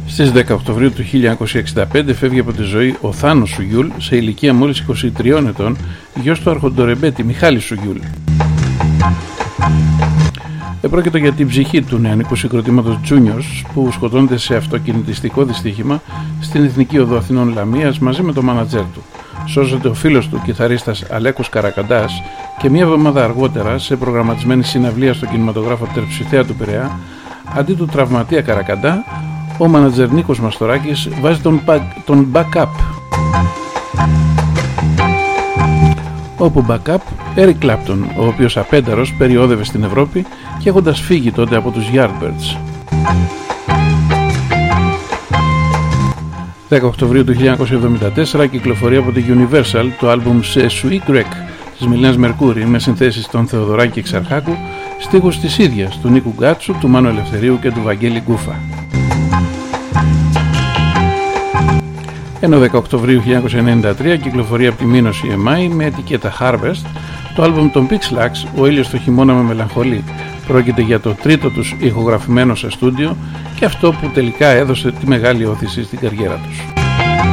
Στις 10 Οκτωβρίου του 1965 φεύγει από τη ζωή ο Θάνος Σουγιούλ, σε ηλικία μόλις 23 ετών, γιος του αρχοντορεμπέτη Μιχάλη Σουγιούλ. Επρόκειτο για την ψυχή του νεανικού συγκροτήματος Juniors, που σκοτώνεται σε αυτοκινητιστικό δυστύχημα στην Εθνική Οδό Αθηνών Λαμίας μαζί με τον μάνατζέρ του. Σώζεται ο φίλος του κιθαρίστας Αλέκος Καρακαντάς και μία εβδομάδα αργότερα, σε προγραμματισμένη συναυλία στο κινηματογράφο Τερψιθέα του Πειραιά, αντί του τραυματία Καρακαντά, ο μάνατζερ Νίκος Μαστοράκης βάζει τον backup. Όπου backup, Eric Clapton, ο οποίος απένταρος περιόδευε στην Ευρώπη και έχοντας φύγει τότε από τους Yardbirds. 10 Οκτωβρίου του 1974 κυκλοφορεί από τη Universal το άλμπουμ «Σε Sweet Greg» της Μιλένας Μερκούρη, με συνθέσεις των Θεοδωράκη Εξαρχάκου, στίχους της ίδιας, του Νίκου Γκάτσου, του Μάνου Ελευθερίου και του Βαγγέλη Γκούφα. Ενώ 10 Οκτωβρίου 1993 κυκλοφορεί από τη Μήνος EMI με ετικέτα Harvest το άλμπουμ των Pixlax «Ο ήλιος το χειμώνα με μελαγχολεί». Πρόκειται για το τρίτο τους ηχογραφημένο σε στούντιο και αυτό που τελικά έδωσε τη μεγάλη όθηση στην καριέρα τους.